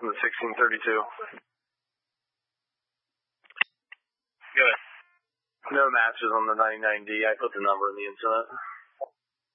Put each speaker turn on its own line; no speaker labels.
On the 1632.
Good.
No matches on the 99D. I put the number in the incident.